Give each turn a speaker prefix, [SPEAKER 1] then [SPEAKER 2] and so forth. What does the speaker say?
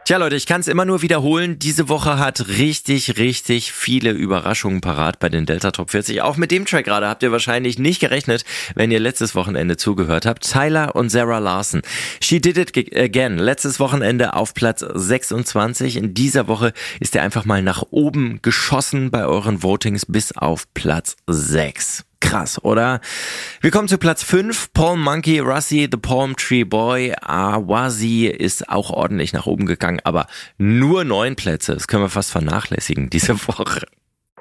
[SPEAKER 1] Tja Leute, ich kann es immer nur wiederholen. Diese Woche hat richtig viele Überraschungen parat bei den Delta Top 40. Auch mit dem Track gerade habt ihr wahrscheinlich nicht gerechnet, wenn ihr letztes Wochenende zugehört habt. Tyler und Zara Larsson. She Did It Again. Letztes Wochenende auf Platz 26. In dieser Woche ist er einfach mal nach oben geschossen bei euren Votings bis auf Platz 6. Krass, oder? Wir kommen zu Platz 5. Paul Monkey, Russie, The Palm Tree Boy. Awazi ist auch ordentlich nach oben gegangen, aber nur 9 Plätze. Das können wir fast vernachlässigen diese Woche.